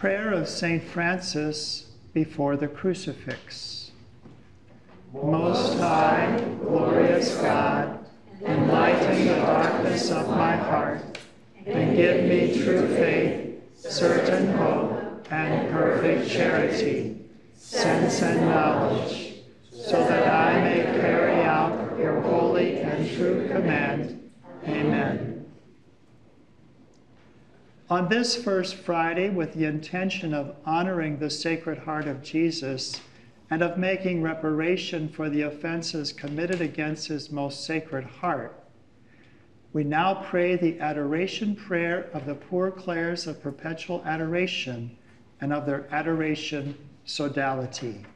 Prayer of St. Francis before the Crucifix. Most high, glorious God, enlighten the darkness of my heart, and give me true faith, certain hope, and perfect charity, sense and knowledge, so that I may carry out your holy and true command. Amen. On this First Friday, with the intention of honoring the Sacred Heart of Jesus and of making reparation for the offenses committed against his most sacred heart, we now pray the adoration prayer of the Poor Clares of Perpetual Adoration and of their adoration sodality.